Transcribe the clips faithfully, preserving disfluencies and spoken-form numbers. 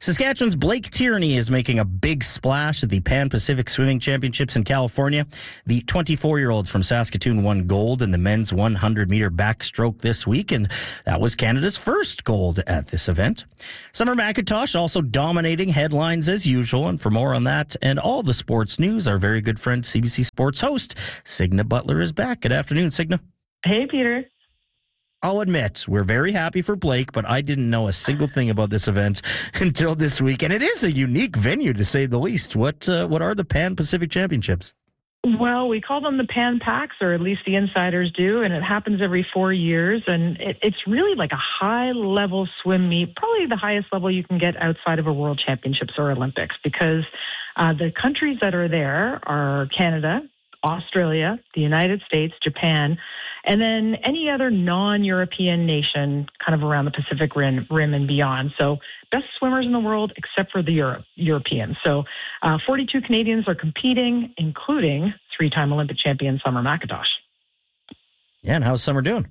Saskatchewan's Blake Tierney is making a big splash at the Pan Pacific Swimming Championships in California. The twenty-four-year-old from Saskatoon won gold in the men's one hundred meter backstroke this week, and that was Canada's first gold at this event. Summer McIntosh also dominating headlines as usual, and for more on that and all the sports news, our very good friend C B C Sports host, Signa Butler, is back. Good afternoon, Signa. Hey, Peter. I'll admit, we're very happy for Blake, but I didn't know a single thing about this event until this week. And it is a unique venue, to say the least. What uh, what are the Pan Pacific Championships? Well, we call them the Pan Pacs, or at least the insiders do, and it happens every four years. And it, it's really like a high-level swim meet, probably the highest level you can get outside of a World Championships or Olympics, because uh, the countries that are there are Canada, Australia, the United States, Japan, and then any other non-European nation kind of around the Pacific Rim, rim and beyond. So best swimmers in the world except for the Europe, Europeans. So uh, forty-two Canadians are competing, including three-time Olympic champion Summer McIntosh. Yeah, and how's Summer doing?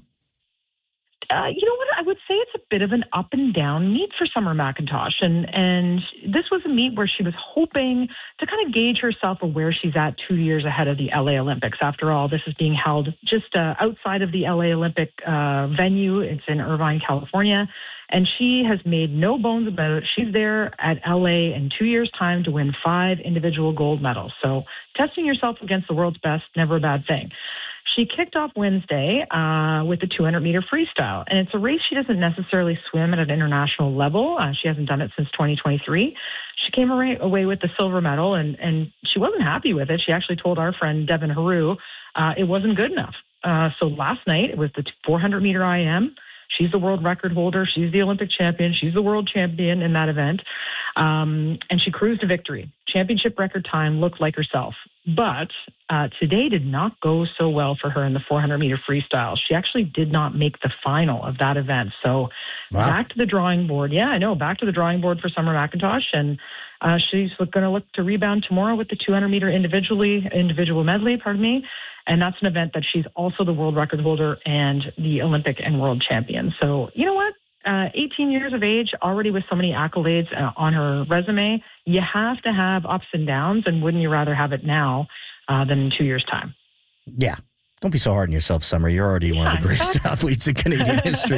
Uh, you know what? I would say it's a bit of an up and down meet for Summer McIntosh. And, and this was a meet where she was hoping to kind of gauge herself of where she's at two years ahead of the L A Olympics. After all, this is being held just uh, outside of the L A Olympic uh, venue. It's in Irvine, California. And she has made no bones about it. She's there at L A in two years' time to win five individual gold medals. So testing yourself against the world's best, never a bad thing. She kicked off Wednesday uh, with the two hundred meter freestyle, and it's a race she doesn't necessarily swim at an international level. Uh, she hasn't done it since twenty twenty-three. She came away with the silver medal, and, and she wasn't happy with it. She actually told our friend Devin Haru uh, it wasn't good enough. Uh, so last night, it was the four hundred meter I M. She's the world record holder. She's the Olympic champion. She's the world champion in that event. Um, and she cruised to victory. Championship record time, looked like herself. But uh, today did not go so well for her in the four hundred meter freestyle. She actually did not make the final of that event. So wow. Back to the drawing board. Yeah, I know. Back to the drawing board for Summer McIntosh. And uh, she's going to look to rebound tomorrow with the two hundred meter individually, individual medley, pardon me. And that's an event that she's also the world record holder and the Olympic and world champion. So, you know what? Uh, eighteen years of age, already with so many accolades uh, on her resume, you have to have ups and downs. And wouldn't you rather have it now uh, than in two years' time? Yeah. Don't be so hard on yourself, Summer. You're already yeah, one of the greatest exactly. athletes in Canadian history.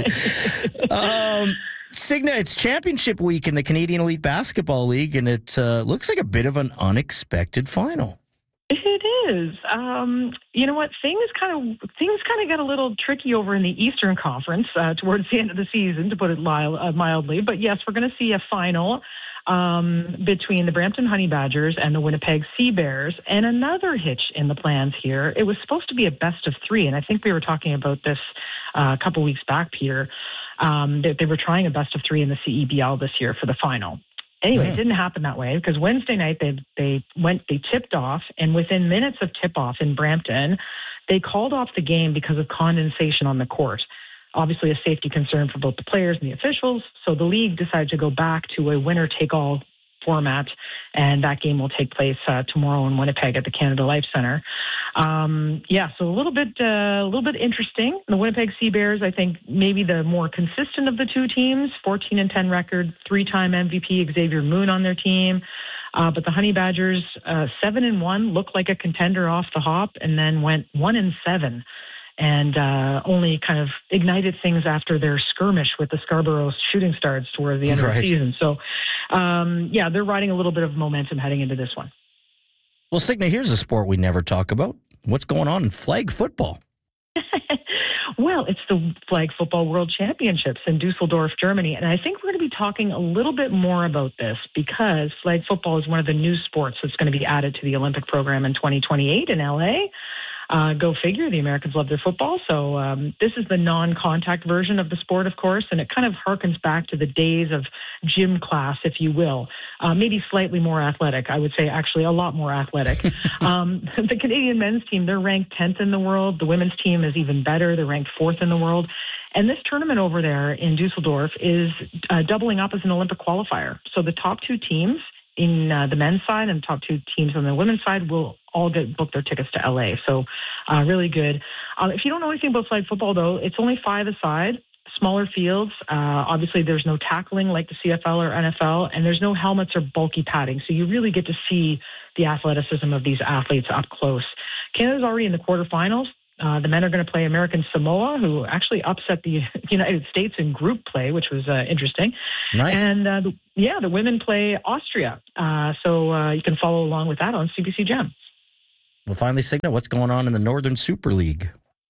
um, Signa, it's championship week in the Canadian Elite Basketball League, and it uh, looks like a bit of an unexpected final. It is. Um, you know what? Things kind of things kind of got a little tricky over in the Eastern Conference uh, towards the end of the season, to put it mild, uh, mildly. But yes, we're going to see a final um, between the Brampton Honey Badgers and the Winnipeg Sea Bears. And another hitch in the plans here. It was supposed to be a best of three, and I think we were talking about this uh, a couple weeks back, Peter. Um, they, they were trying a best of three in the C E B L this year for the final. Anyway, it didn't happen that way because Wednesday night they they went they tipped off, and within minutes of tip off in Brampton, they called off the game because of condensation on the court. Obviously, a safety concern for both the players and the officials. So the league decided to go back to a winner take all format, and that game will take place uh, tomorrow in Winnipeg at the Canada Life Center. Um, yeah, so a little bit, uh, a little bit interesting. The Winnipeg Sea Bears, I think, maybe the more consistent of the two teams. fourteen and ten record, three-time M V P Xavier Moon on their team. Uh, but the Honey Badgers, uh, seven and one, looked like a contender off the hop, and then went one and seven. And uh, only kind of ignited things after their skirmish with the Scarborough Shooting Stars towards the end right. of the season. So, um, yeah, they're riding a little bit of momentum heading into this one. Well, Signa, here's a sport we never talk about. What's going on in flag football? Well, it's the Flag Football World Championships in Dusseldorf, Germany. And I think we're going to be talking a little bit more about this because flag football is one of the new sports that's going to be added to the Olympic program in twenty twenty-eight in L A. Uh, go figure, the Americans love their football. So um, this is the non-contact version of the sport, of course, and it kind of harkens back to the days of gym class, if you will. Uh, maybe slightly more athletic. I would say actually a lot more athletic. um, the Canadian men's team, they're ranked tenth in the world. The women's team is even better. They're ranked fourth in the world. And this tournament over there in Dusseldorf is uh, doubling up as an Olympic qualifier. So the top two teams in uh, the men's side and the top two teams on the women's side will all get book their tickets to L A. So uh, really good. Um, if you don't know anything about flag football, though, it's only five a side. smaller fields. Uh, obviously, there's no tackling like the C F L or N F L, and there's no helmets or bulky padding. So you really get to see the athleticism of these athletes up close. Canada's already in the quarterfinals. Uh, the men are going to play American Samoa, who actually upset the United States in group play, which was uh, interesting. Nice. And uh, the, yeah, the women play Austria. Uh, so uh, you can follow along with that on C B C Gem. Well, finally, Signa, what's going on in the Northern Super League?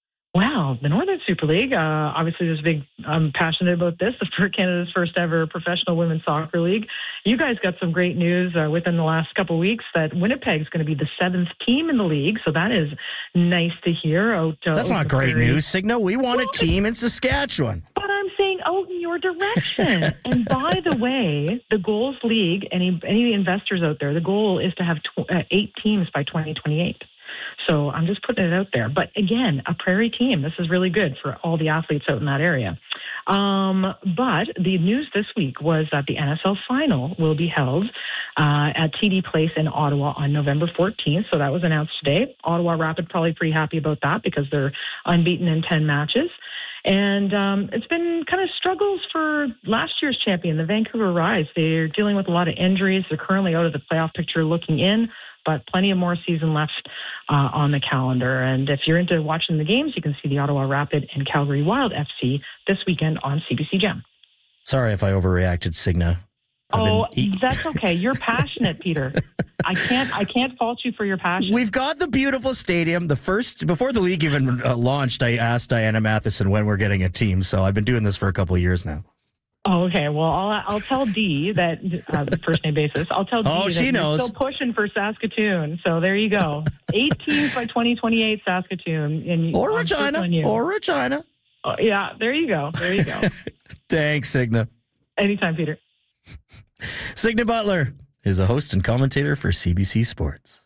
Wow, the Northern Super League. Uh, obviously, there's a big. I'm passionate about this. For Canada's first ever professional women's soccer league. You guys got some great news uh, within the last couple of weeks that Winnipeg's going to be the seventh team in the league. So that is nice to hear. Out, uh, That's not great news, Signa. We want a team in Saskatchewan. But I'm saying out in your direction. And by the way, the Goals League. Any any investors out there, the goal is to have tw- uh, eight teams by twenty twenty-eight. So I'm just putting it out there. But again, a prairie team. This is really good for all the athletes out in that area. Um, but the news this week was that the N S L final will be held uh, at T D Place in Ottawa on November fourteenth. So that was announced today. Ottawa Rapid probably pretty happy about that because they're unbeaten in ten matches. And um, it's been kind of struggles for last year's champion, the Vancouver Rise. They're dealing with a lot of injuries. They're currently out of the playoff picture looking in, but plenty of more season left uh, on the calendar. And if you're into watching the games, you can see the Ottawa Rapid and Calgary Wild F C this weekend on C B C Gem. Sorry if I overreacted, Signa. I've oh, been... that's okay. You're passionate, Peter. I can't. I can't fault you for your passion. We've got the beautiful stadium. The first before the league even uh, launched, I asked Diana Matheson when we're getting a team. So I've been doing this for a couple of years now. Oh, okay. Well, I'll I'll tell Dee that uh, first name basis. I'll tell Dee oh, that she you're knows. still pushing for Saskatoon. So there you go. Eight teams by twenty twenty-eight, Saskatoon, and or Regina, or Regina. Oh, yeah, there you go. There you go. Thanks, Signa. Anytime, Peter. Signa Butler is a host and commentator for C B C Sports.